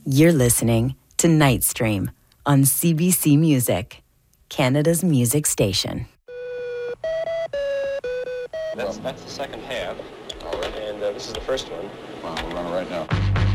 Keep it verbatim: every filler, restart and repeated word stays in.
You're listening to Nightstream on C B C Music, Canada's music station. That's, that's the second half, all right. And uh, this is the first one. Wow, we're running right now.